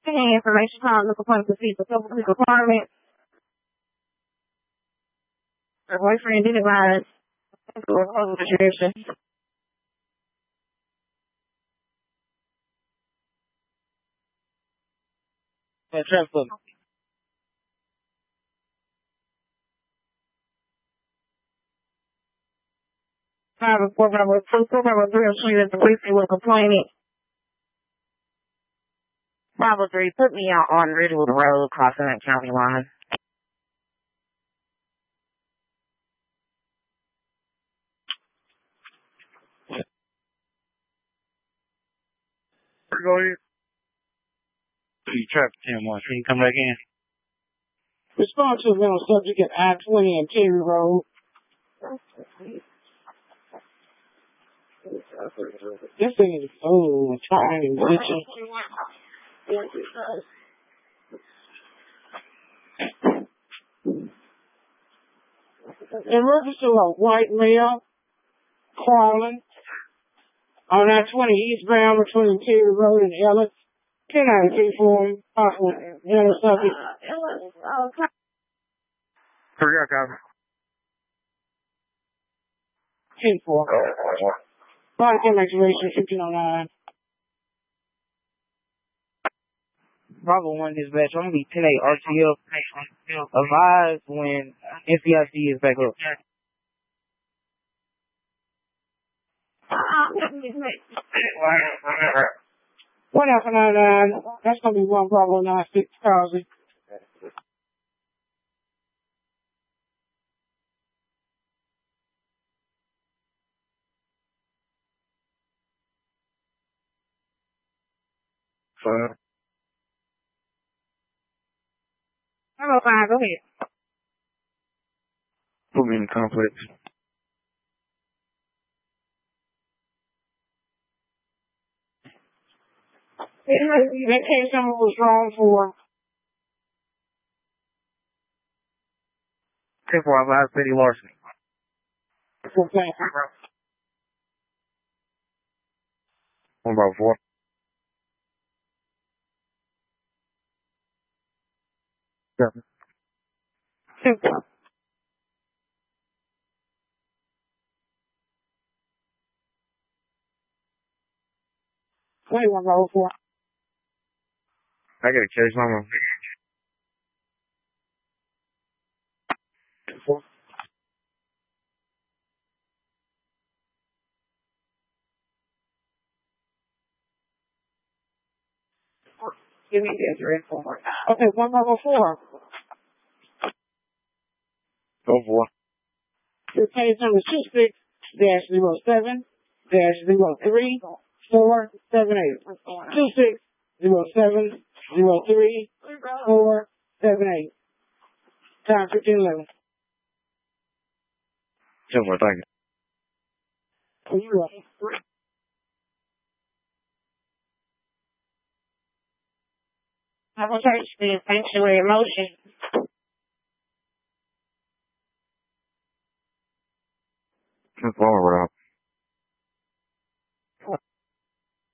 Any information on the complaint to see the public requirement. Her boyfriend did advise for home distribution. Transfer. Program number 3 that the briefing was complaining. 503, put me out on Ridgewood Road, crossing that county line. Go ahead. You trapped 10-1. Can you come back in? Response was on subject at I-20 and Terry Road. This thing is trying and glitching. Emergency of a white male crawling on I-20 eastbound between Terry Road and Ellis. 1093 for him, possible subject. Hurry up, copy. 10-4. Body cam activation 1509. Bravo 1 dispatch. I'm going to be 10-8 RTL. Advise when NCIC is back up. One Alpha 99. That's going to be 1 Bravo 96 Cosby. Hello, 5, go ahead. Put me in the complex. That case number was wrong for 10-4, advise petty larceny. thank you. 1 by 4. Copy. 10-4. Wait, 1 by 4. I got a case number. 4. Give me the address for her. Okay, 1 by 4. Go for it. Your case number 26-07-03-478. 26-07-03-478. Time 1511. 10-4, thank you. You're welcome. I will search the sanctuary motion. 10-4,